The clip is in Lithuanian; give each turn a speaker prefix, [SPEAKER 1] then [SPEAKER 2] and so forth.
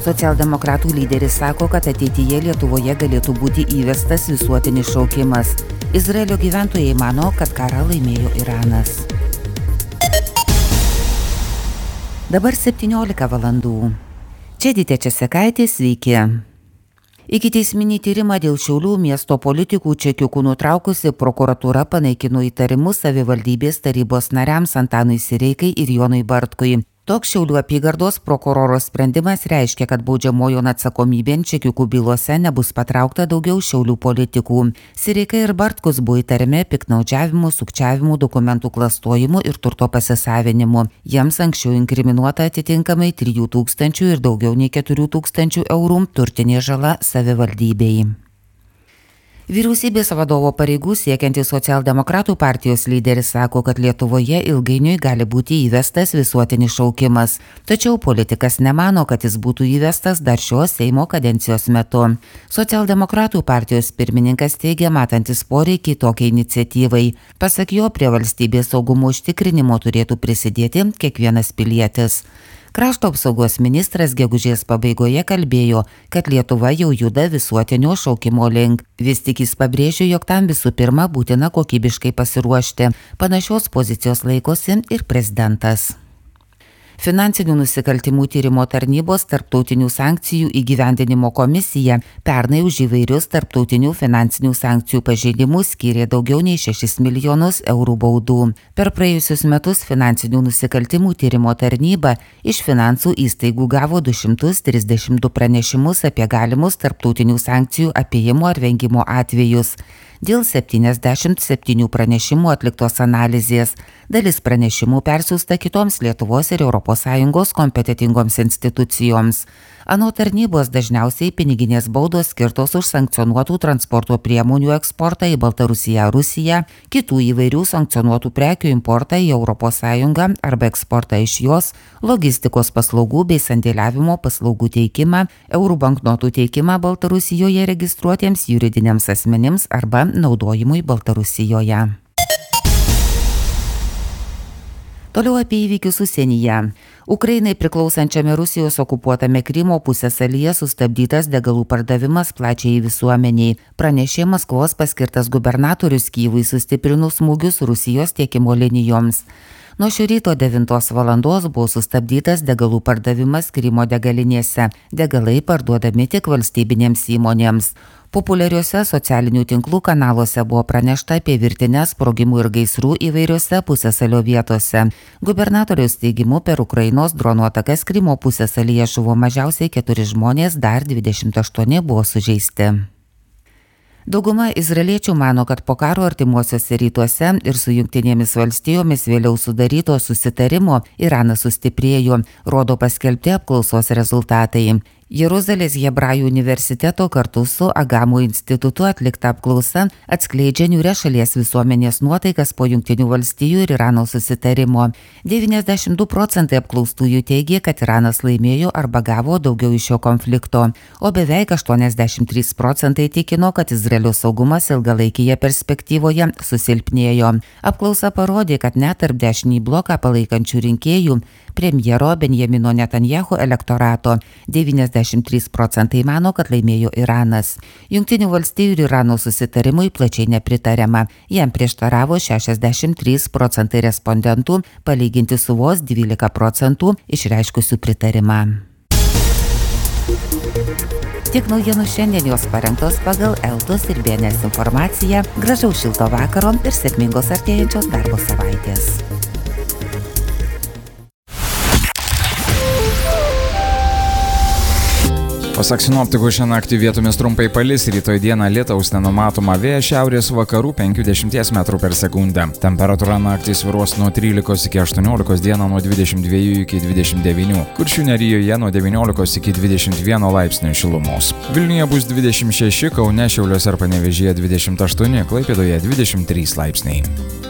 [SPEAKER 1] Socialdemokratų lyderis sako, kad ateityje Lietuvoje galėtų būti įvestas visuotinis šaukimas. Izraelio gyventojai mano, kad karą laimėjo Iranas. Dabar 17 valandų. Čia Edita Česekaitė, sveiki. Ikiteisminį tyrimą dėl Šiaulių miesto politikų čekiukų nutraukusi prokuratūra panaikino įtarimus savivaldybės tarybos nariams Antanui Sireikai ir Jonui Bartkui. Toks Šiaulių apygardos prokuroro sprendimas reiškia, kad baudžiamojon atsakomybėn čekiukų bylose nebus patraukta daugiau Šiaulių politikų. Sireika ir Bartkus buvo įtariami piktnaudžiavimu, sukčiavimu, dokumentų klastojimu ir turto pasisavinimu. Jiems anksčiau inkriminuota atitinkamai 3 000 ir daugiau nei 4 000 eurų turtinė žala savivaldybei. Vyriausybės vadovo pareigų siekiantis Socialdemokratų partijos lyderis sako, kad Lietuvoje ilgainiui gali būti įvestas visuotinis šaukimas. Tačiau politikas nemano, kad jis būtų įvestas dar šios Seimo kadencijos metu. Socialdemokratų partijos pirmininkas teigia matantis poreikį tokiai iniciatyvai. Pasak jo, prie valstybės saugumo užtikrinimo turėtų prisidėti kiekvienas pilietis. Krašto apsaugos ministras gegužės pabaigoje kalbėjo, kad Lietuva jau juda visuotinio šaukimo link. Vis tik jis pabrėžė, jog tam visų pirma būtina kokybiškai pasiruošti. Panašios pozicijos laikosi ir prezidentas. Finansinių nusikaltimų tyrimo tarnybos tarptautinių sankcijų įgyvendinimo komisija pernai už įvairius tarptautinių finansinių sankcijų pažeidimus skyrė daugiau nei 6 milijonus eurų baudų. Per praėjusius metus finansinių nusikaltimų tyrimo tarnyba iš finansų įstaigų gavo 232 pranešimus apie galimus tarptautinių sankcijų apėjimo ar vengimo atvejus. Dėl 77 pranešimų atliktos analizės. Dalis pranešimų persiųsta kitoms Lietuvos ir ES kompetitingoms institucijoms. Anot tarnybos dažniausiai piniginės baudos skirtos už sankcionuotų transporto priemonių eksportą į Baltarusiją, Rusiją, kitų įvairių sankcionuotų prekių importą į ES arba eksportą iš jos, logistikos paslaugų bei sandėliavimo paslaugų teikimą, eurų banknotų teikimą Baltarusijoje registruotiems juridiniams asmenims arba naudojimui Baltarusijoje. Toliau apie įvykius užsienyje. Ukrainai priklausančiame Rusijos okupuotame Krymo pusiasalyje sustabdytas degalų pardavimas plačiai visuomeniai. Pranešė Maskvos paskirtas gubernatorius Kyjivui sustiprinus smūgius Rusijos tiekimo linijoms. Nuo šio ryto 9 valandos buvo sustabdytas degalų pardavimas Krymo degalinėse. Degalai parduodami tik valstybinėms įmonėms. Populiariuose socialinių tinklų kanaluose buvo pranešta apie virtinę sprogimų ir gaisrų įvairiose pusiasalio vietose. Gubernatoriaus teigimu per Ukrainos dronų atakas Krymo pusiasalyje žuvo mažiausiai 4 žmonės, dar 28 buvo sužeisti. Dauguma izraeliečių mano, kad po karo artimuosiuose rytuose ir su Jungtinėmis valstijomis vėliau sudaryto susitarimo Iranas sustiprėjo, rodo paskelbti apklausos rezultatai. Jeruzalės Hebrajų universiteto kartu su Agamo institutu atlikta apklausa atskleidžia niūrias šalies visuomenės nuotaikas po Jungtinių valstijų ir Irano susitarimo. 92% apklaustųjų teigė, kad Iranas laimėjo arba gavo daugiau iš šio konflikto, o beveik 83% tikino, kad Izraelio saugumas ilgalaikėje perspektyvoje susilpnėjo. Apklausa parodė, kad net tarp dešinį bloką palaikančių rinkėjų premjero Benjamino Netanjahu elektorato 93% mano, kad laimėjo Iranas. Jungtinių valstijų ir Irano susitarimui plačiai nepritariama. Jam prieštaravo 63% respondentų, palyginti su vos 12% išreiškusių pritarimą. Tiek naujienų šiandien, jos parengtos pagal Eltos ir BNS informaciją. Gražaus šilto vakaro ir sėkmingos artėjančios darbo savaitės.
[SPEAKER 2] Pasak sinoptikų, šią naktį vietomis trumpai palis, rytoj dieną lietaus nenumatoma, vėjas šiaurės vakarų 50 m/s. Temperatūra naktį svyruos nuo 13 iki 18, dieną nuo 22 iki 29. Kuršių nerijoje nuo 19 iki 21 laipsnių šilumos. Vilniuje bus 26, Kaune, Šiauliuose ir Panevėžyje 28, Klaipėdoje 23 laipsniai.